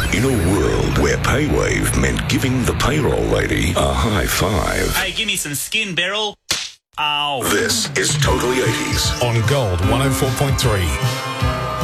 in a world where PayWave meant giving the payroll lady a high five. Hey, give me some skin, Beryl. Ow. This is Totally 80s on Gold 104.3.